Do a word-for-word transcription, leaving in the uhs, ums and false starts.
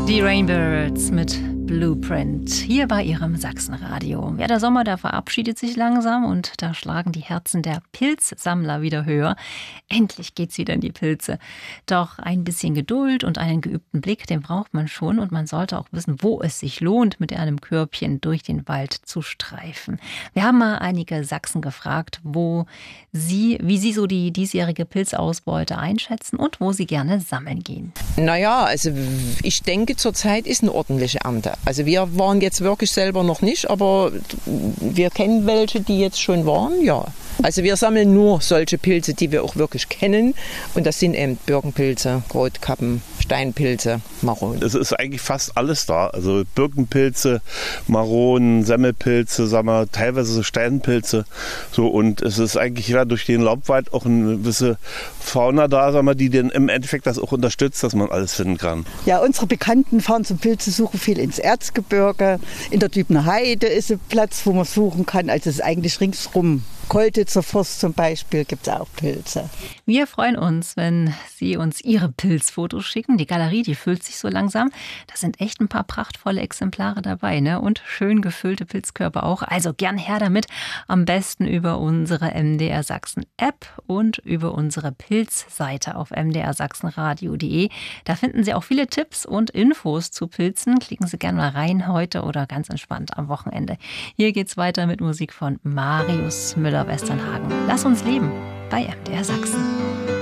Die Rainbirds mit Blueprint hier bei Ihrem Sachsenradio. Ja, der Sommer, der verabschiedet sich langsam und da schlagen die Herzen der Pilzsammler wieder höher. Endlich geht's wieder in die Pilze. Doch ein bisschen Geduld und einen geübten Blick, den braucht man schon und man sollte auch wissen, wo es sich lohnt, mit einem Körbchen durch den Wald zu streifen. Wir haben mal einige Sachsen gefragt, wo sie, wie sie so die diesjährige Pilzausbeute einschätzen und wo sie gerne sammeln gehen. Naja, also ich denke, zurzeit ist eine ordentliche Ernte. Also wir waren jetzt wirklich selber noch nicht, aber wir kennen welche, die jetzt schon waren, ja. Also wir sammeln nur solche Pilze, die wir auch wirklich kennen. Und das sind eben Birkenpilze, Rotkappen, Steinpilze, Maronen. Es ist eigentlich fast alles da. Also Birkenpilze, Maronen, Semmelpilze, sagen wir, teilweise so Steinpilze. So, und es ist eigentlich ja durch den Laubwald auch eine gewisse Fauna da, sagen wir, die den im Endeffekt das auch unterstützt, dass man alles finden kann. Ja, unsere Bekannten fahren zum Pilze suchen viel ins Erzgebirge. In der Dübner Heide ist ein Platz, wo man suchen kann. Also es ist eigentlich ringsrum. Kolditzer Forst zum Beispiel gibt es auch Pilze. Wir freuen uns, wenn Sie uns Ihre Pilzfotos schicken. Die Galerie, die füllt sich so langsam. Da sind echt ein paar prachtvolle Exemplare dabei, ne? Und schön gefüllte Pilzkörper auch. Also gern her damit. Am besten über unsere M D R Sachsen App und über unsere Pilzseite auf m d r sachsenradio punkt d e. Da finden Sie auch viele Tipps und Infos zu Pilzen. Klicken Sie gerne mal rein heute oder ganz entspannt am Wochenende. Hier geht's weiter mit Musik von Marius Müller-Westernhagen. Lass uns leben bei M D R Sachsen.